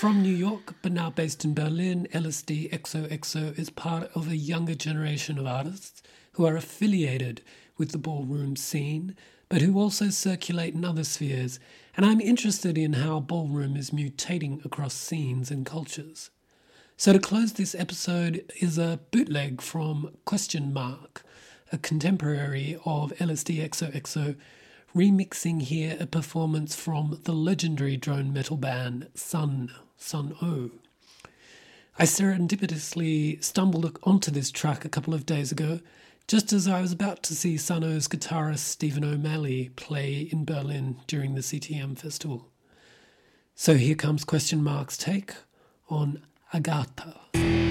From New York, but now based in Berlin, LSD XOXO is part of a younger generation of artists who are affiliated with the ballroom scene, but who also circulate in other spheres, and I'm interested in how ballroom is mutating across scenes and cultures. So to close this episode is a bootleg from Question Mark, a contemporary of LSD XOXO, remixing here a performance from the legendary drone metal band Sun O. I serendipitously stumbled onto this track a couple of days ago, just as I was about to see Sun O's guitarist Stephen O'Malley play in Berlin during the CTM festival. So here comes Question Mark's take on Agatha.